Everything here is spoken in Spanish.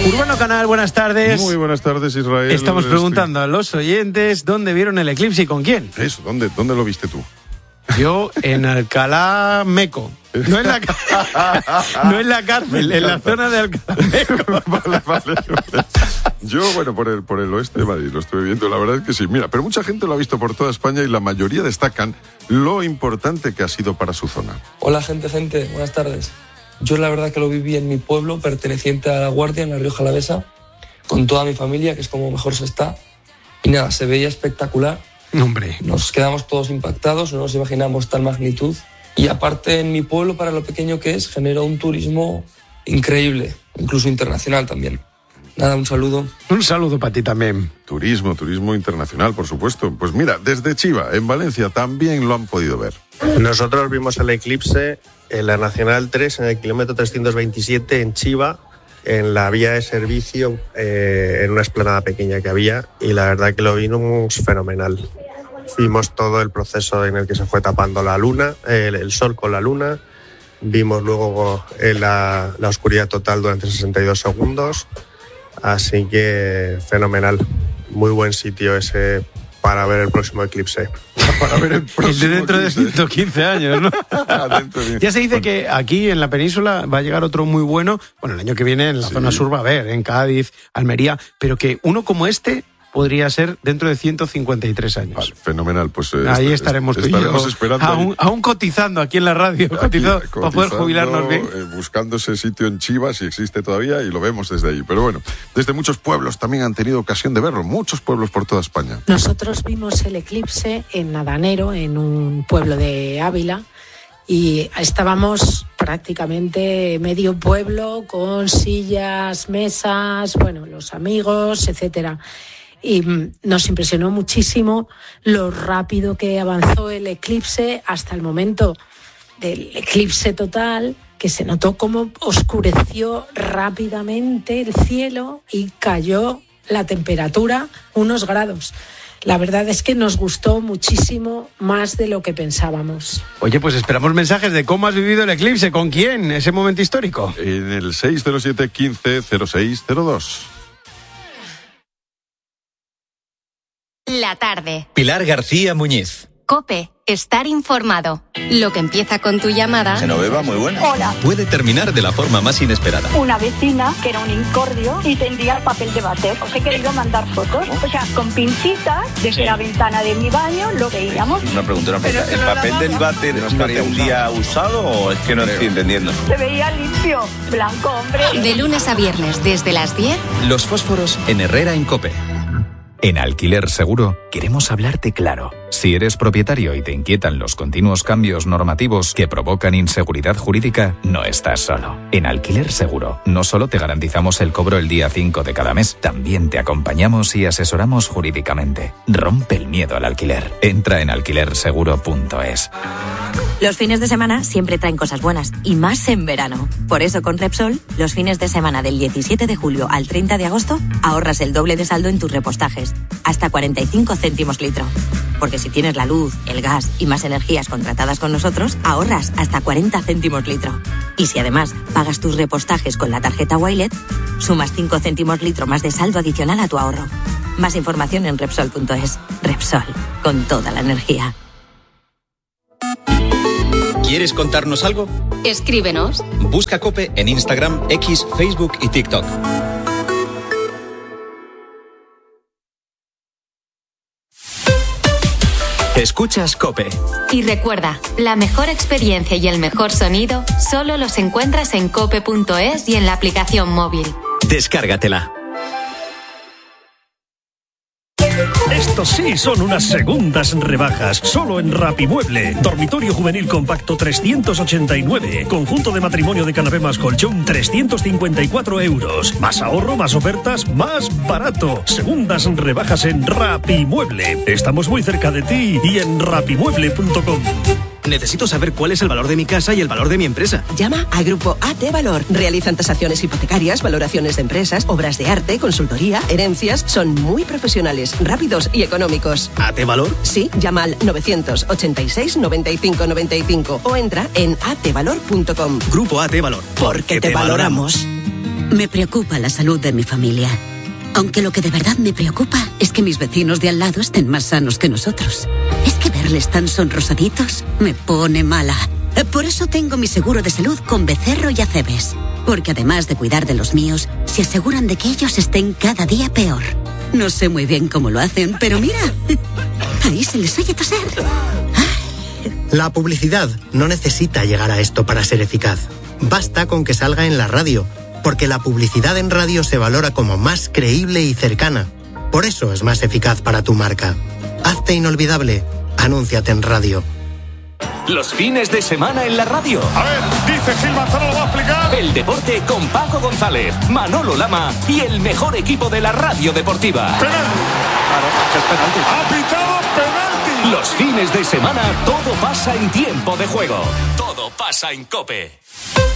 Urbano Canal, buenas tardes. Muy buenas tardes, Israel. Estamos preguntando a los oyentes dónde vieron el eclipse y con quién. Eso, ¿dónde lo viste tú? Yo en Alcalá Meco. No en la cárcel, en la zona de Alcalá Meco. Vale. Yo, por el oeste de Madrid lo estuve viendo, la verdad es que sí. Mira, pero mucha gente lo ha visto por toda España y la mayoría destacan lo importante que ha sido para su zona. Hola, gente, buenas tardes. Yo la verdad que lo viví en mi pueblo, perteneciente a La Guardia, en la Rioja Alavesa, con toda mi familia, que es como mejor se está. Y nada, se veía espectacular. Hombre. Nos quedamos todos impactados, no nos imaginamos tal magnitud. Y aparte, en mi pueblo, para lo pequeño que es, generó un turismo increíble, incluso internacional también. Nada, un saludo. Un saludo para ti también. Turismo internacional, por supuesto. Pues mira, desde Chiva, en Valencia, también lo han podido ver. Nosotros vimos el eclipse en la Nacional 3, en el kilómetro 327, en Chiva, en la vía de servicio, en una explanada pequeña que había, y la verdad que lo vimos fenomenal. Vimos todo el proceso en el que se fue tapando la luna, el sol con la luna. Vimos luego la oscuridad total durante 62 segundos. Así que fenomenal. Muy buen sitio ese para ver el próximo eclipse. Para ver el próximo dentro de 115 años, ¿no? Ya se dice que aquí en la península va a llegar otro muy bueno. Bueno, el año que viene en la zona sur va a haber, en Cádiz, Almería, pero que uno como este podría ser dentro de 153 años. Vale, fenomenal. Pues ahí estaremos tú y yo, esperando aún cotizando aquí en la radio, cotizando para poder jubilarnos bien. Buscando ese sitio en Chiva, si existe todavía, y lo vemos desde ahí. Pero bueno, desde muchos pueblos también han tenido ocasión de verlo, muchos pueblos por toda España. Nosotros vimos el eclipse en Nadanero, en un pueblo de Ávila, y estábamos prácticamente medio pueblo con sillas, mesas, bueno, los amigos, etcétera. Y nos impresionó muchísimo lo rápido que avanzó el eclipse hasta el momento del eclipse total, que se notó cómo oscureció rápidamente el cielo y cayó la temperatura unos grados. La verdad es que nos gustó muchísimo más de lo que pensábamos. Oye, pues esperamos mensajes de cómo has vivido el eclipse, con quién, ese momento histórico. En el 607 15 0602. La tarde. Pilar García Muñiz. COPE. Estar informado. Lo que empieza con tu llamada. Genoveva, muy buena. Hola. Puede terminar de la forma más inesperada. Una vecina que era un incordio y tendría el papel de váter. Os he querido mandar fotos. O sea, con pincitas desde la ventana de mi baño lo veíamos. Una pregunta. ¿El papel del váter no estaría un día usado o es que no estoy entendiendo? Se veía limpio, blanco, hombre. De lunes a viernes desde las 10. Los fósforos en Herrera en COPE. En Alquiler Seguro queremos hablarte claro. Si eres propietario y te inquietan los continuos cambios normativos que provocan inseguridad jurídica, no estás solo. En Alquiler Seguro no solo te garantizamos el cobro el día 5 de cada mes, también te acompañamos y asesoramos jurídicamente. Rompe el miedo al alquiler. Entra en alquilerseguro.es. Los fines de semana siempre traen cosas buenas, y más en verano. Por eso con Repsol, los fines de semana del 17 de julio al 30 de agosto, ahorras el doble de saldo en tus repostajes, hasta 45 céntimos litro. Porque si tienes la luz, el gas y más energías contratadas con nosotros, ahorras hasta 40 céntimos litro. Y si además pagas tus repostajes con la tarjeta Wilet, sumas 5 céntimos litro más de saldo adicional a tu ahorro. Más información en Repsol.es. Repsol, con toda la energía. ¿Quieres contarnos algo? Escríbenos. Busca COPE en Instagram, X, Facebook y TikTok. Escuchas COPE. Y recuerda, la mejor experiencia y el mejor sonido solo los encuentras en cope.es y en la aplicación móvil. Descárgatela. Estos sí son unas segundas rebajas, solo en Rapimueble. Dormitorio juvenil compacto 389. Conjunto de matrimonio de canapé más colchón 354 euros. Más ahorro, más ofertas, más barato. Segundas rebajas en Rapimueble. Estamos muy cerca de ti y en rapimueble.com. Necesito saber cuál es el valor de mi casa y el valor de mi empresa. Llama a Grupo AT Valor. Realizan tasaciones hipotecarias, valoraciones de empresas, obras de arte, consultoría, herencias. Son muy profesionales, rápidos y económicos. ¿AT Valor? Sí, llama al 986 95 95 o entra en atvalor.com. Grupo AT Valor. Porque te valoramos. Me preocupa la salud de mi familia. Aunque lo que de verdad me preocupa es que mis vecinos de al lado estén más sanos que nosotros. Es que verles tan sonrosaditos me pone mala. Por eso tengo mi seguro de salud con Becerro y Acebes. Porque además de cuidar de los míos, se aseguran de que ellos estén cada día peor. No sé muy bien cómo lo hacen, pero mira, ahí se les oye toser. La publicidad no necesita llegar a esto para ser eficaz. Basta con que salga en la radio, porque la publicidad en radio se valora como más creíble y cercana. Por eso es más eficaz para tu marca. Hazte inolvidable. Anúnciate en radio. Los fines de semana en la radio. A ver, dice Gil Manzano, lo va a explicar. El deporte con Paco González, Manolo Lama y el mejor equipo de la radio deportiva. Penalti. Claro, es penalti. Ha pitado penalti. Los fines de semana todo pasa en tiempo de juego. Todo pasa en COPE.